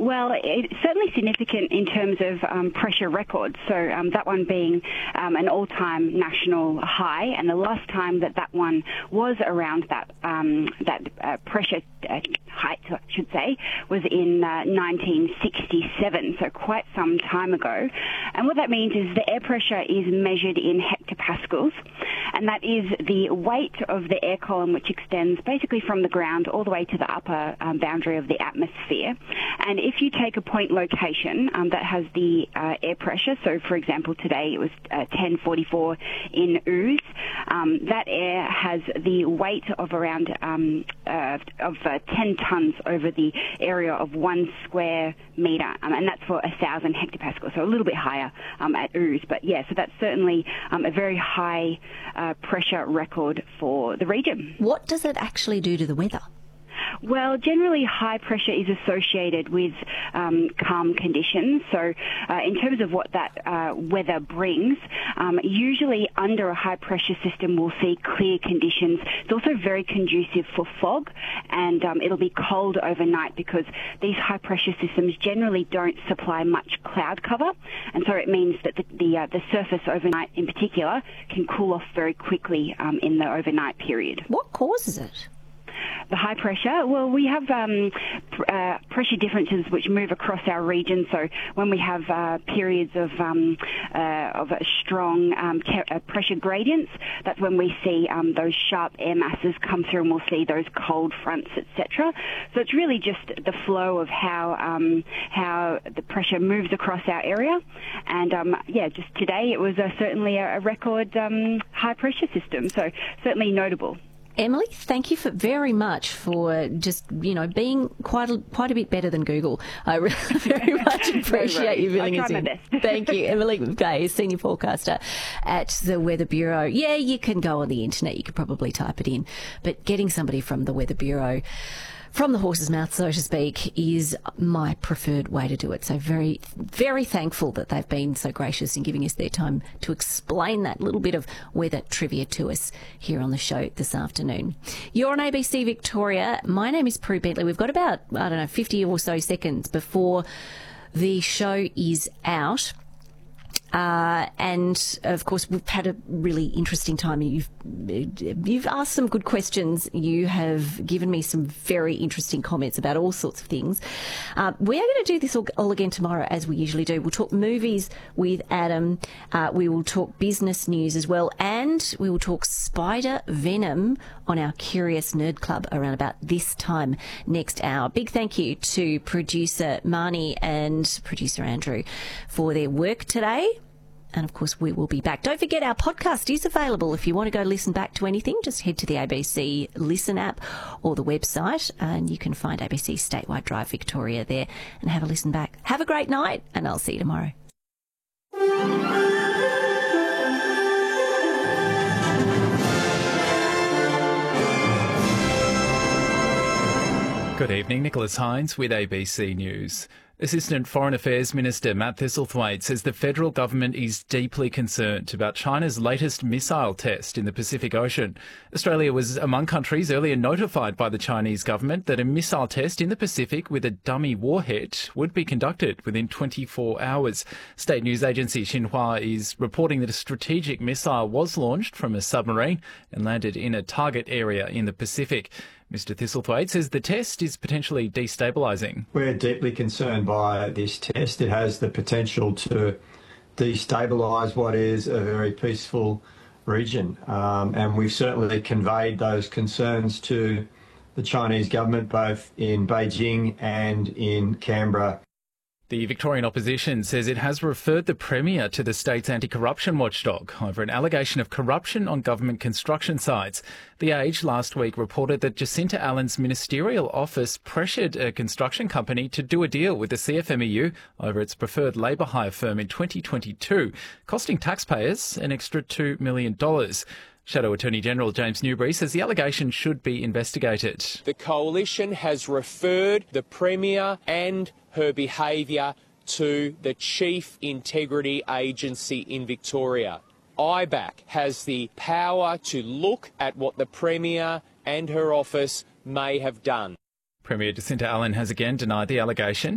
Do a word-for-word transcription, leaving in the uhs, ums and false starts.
Well, it's certainly significant in terms of um, pressure records. So um, that one being um, an all-time national high, and the last time that that one was around that um, that uh, pressure uh, height, I should say, was in uh, nineteen sixty-seven. So quite some time ago. And what that means is the air pressure is measured in hectopascals, and that is the weight of the air column, which extends basically from the ground all the way to the upper um, boundary of the atmosphere. And if you take a point location um, that has the uh, air pressure, so for example today it was uh, ten forty-four in Ooze, um, that air has the weight of around um, uh, of uh, ten tonnes over the area of one square metre, um, and that's for a thousand hectopascals, so a little bit higher um, at Ooze. But yeah, so that's certainly um, a very high uh, pressure record for the region. What does it actually do to the weather? Well, generally high pressure is associated with um, calm conditions. So uh, in terms of what that uh, weather brings, um, usually under a high pressure system we'll see clear conditions. It's also very conducive for fog, and um, it'll be cold overnight because these high pressure systems generally don't supply much cloud cover, and so it means that the, the, uh, the surface overnight in particular can cool off very quickly um, in the overnight period. What causes it? The high pressure? Well, we have um, pr- uh, pressure differences which move across our region. So when we have uh, periods of um, uh, of a strong um, te- uh, pressure gradients, that's when we see um, those sharp air masses come through, and we'll see those cold fronts, et cetera. So it's really just the flow of how um, how the pressure moves across our area. And um, yeah, just today it was uh, certainly a, a record um, high pressure system. So certainly notable. Emily, thank you for very much for just, you know, being quite a, quite a bit better than Google. I really very much appreciate you filling us in. Thank you. Emily McVeigh, Senior Forecaster at the Weather Bureau. Yeah, you can go on the internet. You could probably type it in. But getting somebody from the Weather Bureau from the horse's mouth, so to speak, is my preferred way to do it. So very, very thankful that they've been so gracious in giving us their time to explain that little bit of weather trivia to us here on the show this afternoon. You're on A B C Victoria. My name is Prue Bentley. We've got about, I don't know, fifty or so seconds before the show is out. Uh, and of course, we've had a really interesting time. You've you've asked some good questions. You have given me some very interesting comments about all sorts of things. Uh, we are going to do this all, all again tomorrow, as we usually do. We'll talk movies with Adam. Uh, we will talk business news as well, and we will talk spider venom on our Curious Nerd Club around about this time next hour. Big thank you to producer Marnie and producer Andrew for their work today. And, of course, we will be back. Don't forget, our podcast is available. If you want to go listen back to anything, just head to the A B C Listen app or the website, and you can find A B C Statewide Drive Victoria there and have a listen back. Have a great night, and I'll see you tomorrow. Good evening, Nicholas Hines with A B C News. Assistant Foreign Affairs Minister Matt Thistlethwaite says the federal government is deeply concerned about China's latest missile test in the Pacific Ocean. Australia was among countries earlier notified by the Chinese government that a missile test in the Pacific with a dummy warhead would be conducted within twenty-four hours. State news agency Xinhua is reporting that a strategic missile was launched from a submarine and landed in a target area in the Pacific. Mister Thistlethwaite says the test is potentially destabilising. We're deeply concerned by this test. It has the potential to destabilise what is a very peaceful region. Um, and we've certainly conveyed those concerns to the Chinese government, both in Beijing and in Canberra. The Victorian opposition says it has referred the Premier to the state's anti-corruption watchdog over an allegation of corruption on government construction sites. The Age last week reported that Jacinta Allen's ministerial office pressured a construction company to do a deal with the C F M E U over its preferred labour hire firm in twenty twenty-two, costing taxpayers an extra two million dollars. Shadow Attorney General James Newbury says the allegation should be investigated. The Coalition has referred the Premier and her behaviour to the Chief Integrity Agency in Victoria. I B A C has the power to look at what the Premier and her office may have done. Premier Jacinta Allen has again denied the allegation.